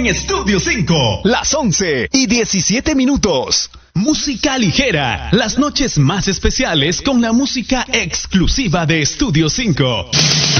en Estudio 5. Las 11:17. Música ligera. Las noches más especiales con la música exclusiva de Estudio 5.